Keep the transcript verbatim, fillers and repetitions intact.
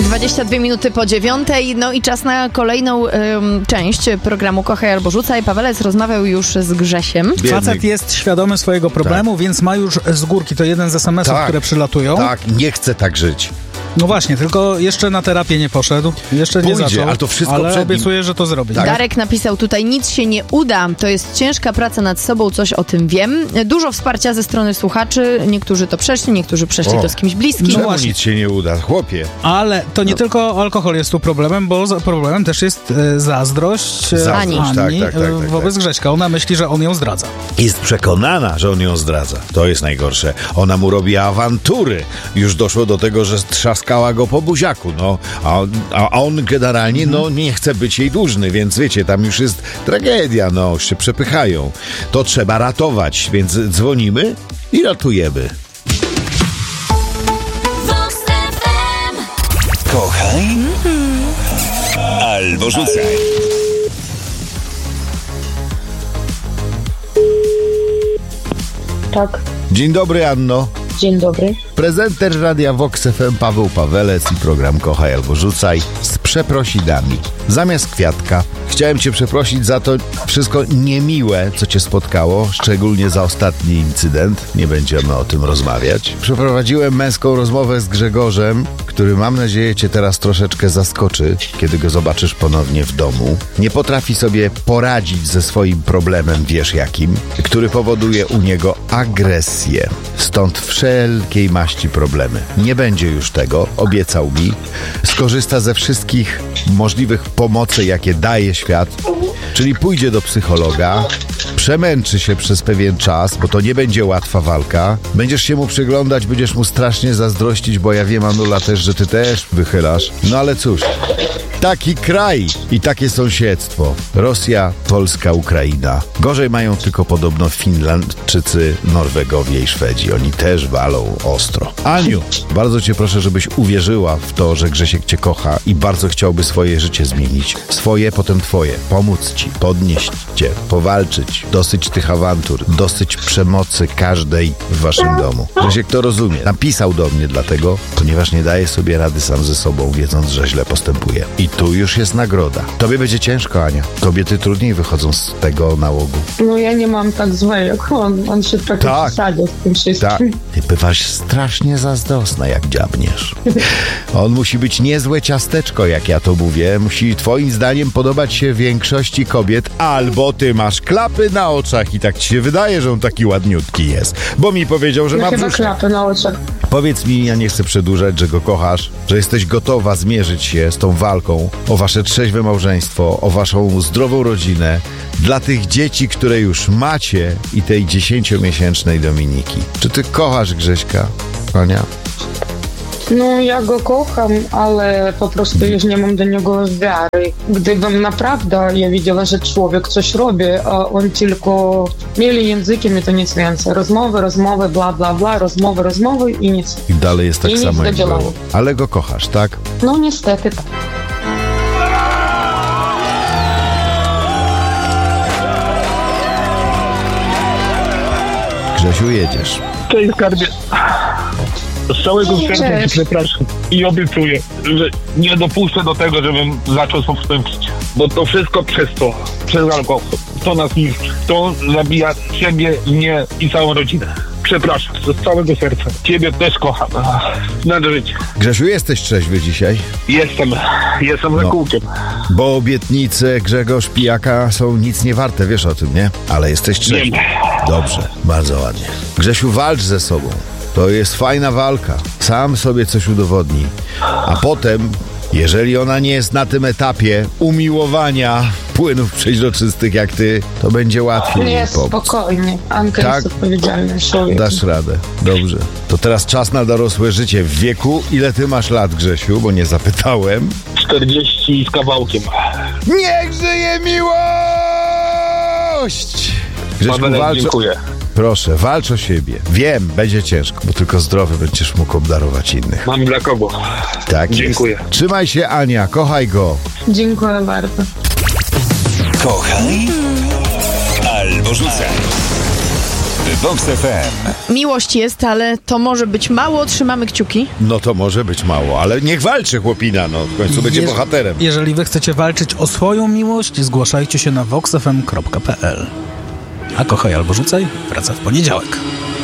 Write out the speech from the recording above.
dwadzieścia dwie minuty po dziewiątej, no i czas na kolejną ym, część programu Kochaj albo Rzucaj. Pawelec rozmawiał już z Grzesiem. Biedny. Facet jest świadomy swojego problemu, tak. Więc ma już z górki, to jeden z es em esów, tak, które przylatują. Tak, nie chce tak żyć. No właśnie, tylko jeszcze na terapię nie poszedł, jeszcze Pójdzie, nie zaczął, ale to wszystko ale przed nim. obiecuje, że to zrobi. Tak. Darek napisał tutaj, nic się nie uda, to jest ciężka praca nad sobą, coś o tym wiem. Dużo wsparcia ze strony słuchaczy, niektórzy to przeszli, niektórzy przeszli O. to z kimś bliskim. Czemu właśnie. nic się nie uda, chłopie? Ale to nie no. tylko alkohol jest tu problemem, bo za problemem też jest e, zazdrość, e, Zazdrość, Ani tak, tak, tak, tak, wobec tak. Grześka. Ona myśli, że on ją zdradza. Jest przekonana, że on ją zdradza. To jest najgorsze. Ona mu robi awantury. Już doszło do tego, że trzaskała go po buziaku, no. A, a on generalnie, no, nie chce być jej dłużny, więc wiecie, tam już jest tragedia, no, już się przepychają. To trzeba ratować, więc dzwonimy i ratujemy. Kochaj albo rzucaj. Tak, Dzień dobry, Anno. dzień dobry. Prezenter Radia Vox F M Paweł Pawelec i program Kochaj albo Rzucaj z przeprosinami. Zamiast kwiatka chciałem cię przeprosić za to wszystko niemiłe, co cię spotkało, szczególnie za ostatni incydent. Nie będziemy o tym rozmawiać. Przeprowadziłem męską rozmowę z Grzegorzem, który mam nadzieję cię teraz troszeczkę zaskoczy, kiedy go zobaczysz ponownie w domu. Nie potrafi sobie poradzić ze swoim problemem, wiesz jakim, który powoduje u niego agresję. Stąd wszelkiej maści problemy. Nie będzie już tego, obiecał mi. Skorzysta ze wszystkich możliwych pomocy, jakie daje świat, czyli pójdzie do psychologa, przemęczy się przez pewien czas, bo to nie będzie łatwa walka. Będziesz się mu przyglądać, będziesz mu strasznie zazdrościć, bo ja wiem, Anula, też, że ty też wychylasz. No ale cóż, taki kraj i takie sąsiedztwo. Rosja, Polska, Ukraina. Gorzej mają tylko podobno Finlandczycy, Norwegowie i Szwedzi. Oni też walą ostro. Aniu, bardzo cię proszę, żebyś uwierzyła w to, że Grzesiek cię kocha i bardzo chciałby swoje życie zmienić. Swoje, potem twoje. Pomóc ci, podnieść cię, powalczyć. Dosyć tych awantur, dosyć przemocy każdej w waszym domu. Grzesiek to rozumie. Napisał do mnie dlatego, ponieważ nie daje sobie rady sam ze sobą, wiedząc, że źle postępuje. I tu już jest nagroda. Tobie będzie ciężko, Ania. Kobiety trudniej wychodzą z tego nałogu. No ja nie mam tak złe jak on. On się trochę Tak. przesadza z tym wszystkim. Tak, ty bywasz strasznie zazdrosna, jak dziabniesz. On musi być niezłe ciasteczko, jak ja to mówię. Musi twoim zdaniem podobać się większości kobiet, albo ty masz klapy na oczach i tak ci się wydaje, że on taki ładniutki jest. Bo mi powiedział, że Ja ma chyba brzuszek. klapy na oczach. Powiedz mi, ja nie chcę przedłużać, że go kochasz, że jesteś gotowa zmierzyć się z tą walką o wasze trzeźwe małżeństwo, o waszą zdrową rodzinę, dla tych dzieci, które już macie i tej dziesięciomiesięcznej Dominiki. Czy ty kochasz Grześka, Ania? No ja go kocham, ale po prostu już nie mam do niego wiary. Gdybym naprawdę ja widziała, że człowiek coś robi, a on tylko mieli językiem i to nic więcej. Rozmowy, rozmowy, bla, bla, bla, rozmowy, rozmowy i nic. I dalej jest tak I nic samo do jak działania. było. Ale go kochasz, tak? No niestety tak. Grzesiu, jedziesz. Cześć, skarbie. Z całego serca cię Cześć. przepraszam i obiecuję, że nie dopuszczę do tego, żebym zaczął postąpić. Bo to wszystko przez to, przez alkohol. To nas niszczy. To zabija siebie, mnie i całą rodzinę. Przepraszam, z całego serca. Ciebie też kocham. Na życie. Grzesiu, jesteś trzeźwy dzisiaj? Jestem, jestem za No. kółkiem. Bo obietnice Grzegorz Pijaka są nic nie warte, wiesz o tym, nie? Ale jesteś trzeźwy. Wiem. Dobrze, bardzo ładnie. Grzesiu, walcz ze sobą. To jest fajna walka. Sam sobie coś udowodnij. A potem, jeżeli ona nie jest na tym etapie umiłowania płynów przeźroczystych jak ty, to będzie łatwiej jej Nie, pomóc. spokojnie. Anka Tak. jest odpowiedzialnym człowiekiem. Dasz radę. Dobrze. To teraz czas na dorosłe życie. W wieku, ile ty masz lat, Grzesiu? Bo nie zapytałem. czterdzieści z kawałkiem. Niech żyje miłość! Grześku, Pawelek, walcz o... dziękuję. Proszę, walcz o siebie. Wiem, będzie ciężko, bo tylko zdrowy będziesz mógł obdarować innych. Mam dla kogo. Tak Dziękuję. jest. Trzymaj się, Ania, kochaj go. Dziękuję bardzo. Kochaj albo rzucaj. Vox F M. Miłość jest, ale to może być mało. Trzymamy kciuki. No to może być mało, ale niech walczy chłopina, no w końcu będzie Jeż- bohaterem. Jeżeli wy chcecie walczyć o swoją miłość, zgłaszajcie się na vox f m kropka p l. A Kochaj albo Rzucaj wraca w poniedziałek.